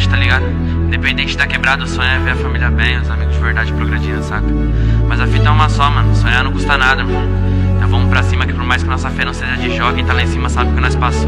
tá ligado? Independente de estar quebrado, o sonho é ver a família bem, os amigos de verdade progredindo, saca? Mas a fita é uma só, mano, sonhar não custa nada, mano. Então vamos pra cima que por mais que nossa fé não seja de jogo, quem tá lá em cima sabe o que nós passou.